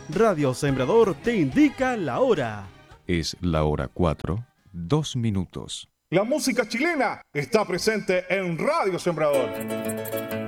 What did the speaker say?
Radio Sembrador te indica la hora. Es la hora 4, 2 minutos. La música chilena está presente en Radio Sembrador.